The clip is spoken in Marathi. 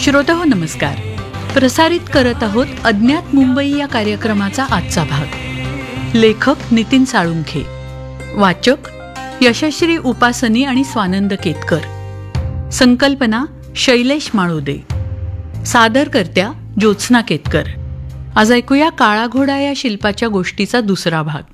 श्रोताहो नमस्कार. प्रसारित करत आहोत अज्ञात मुंबई या कार्यक्रमाचा आजचा भाग. लेखक नितीन साळुंखे, वाचक यशश्री उपासनी आणि स्वानंद केतकर, संकल्पना शैलेश माळुदे, सादरकर्त्या ज्योत्स्ना केतकर. आज ऐकूया काळा घोडा या शिल्पाच्या गोष्टीचा दुसरा भाग.